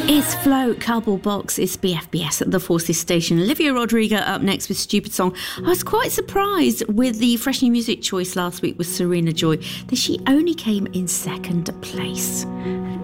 It's Float, Cardboard Box, it's BFBS at the Forces Station. Olivia Rodrigo up next with Stupid Song. I was quite surprised with the Fresh New Music choice last week with Serena Joy that she only came in second place.